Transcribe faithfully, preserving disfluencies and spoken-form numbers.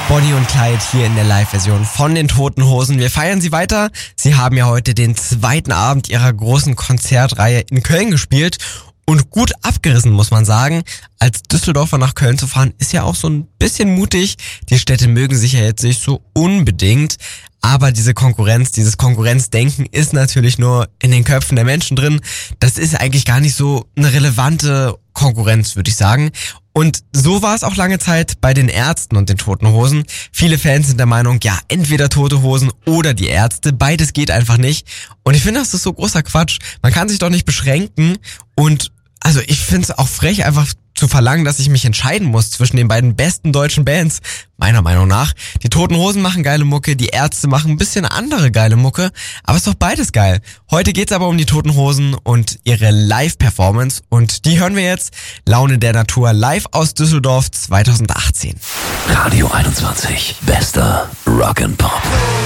Bonnie und Clyde hier in der Live-Version von den Toten Hosen. Wir feiern sie weiter. Sie haben ja heute den zweiten Abend ihrer großen Konzertreihe in Köln gespielt und gut abgerissen, muss man sagen. Als Düsseldorfer nach Köln zu fahren, ist ja auch so ein bisschen mutig. Die Städte mögen sich ja jetzt nicht so unbedingt. Aber diese Konkurrenz, dieses Konkurrenzdenken ist natürlich nur in den Köpfen der Menschen drin. Das ist eigentlich gar nicht so eine relevante Konkurrenz, würde ich sagen. Und so war es auch lange Zeit bei den Ärzten und den Toten Hosen. Viele Fans sind der Meinung, ja, entweder Tote Hosen oder die Ärzte. Beides geht einfach nicht. Und ich finde, das ist so großer Quatsch. Man kann sich doch nicht beschränken. Und also ich finde es auch frech, einfach zu verlangen, dass ich mich entscheiden muss zwischen den beiden besten deutschen Bands, meiner Meinung nach. Die Toten Hosen machen geile Mucke, die Ärzte machen ein bisschen andere geile Mucke, aber ist doch beides geil. Heute geht's aber um die Toten Hosen und ihre Live-Performance und die hören wir jetzt. Laune der Natur live aus Düsseldorf zweitausendachtzehn. Radio einundzwanzig, bester Rock and Pop.